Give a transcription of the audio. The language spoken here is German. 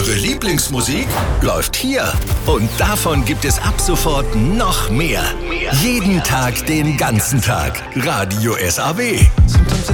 Eure Lieblingsmusik läuft hier. Und davon gibt es ab sofort noch mehr. Jeden Tag, den ganzen Tag. Radio SAW. Sometimes I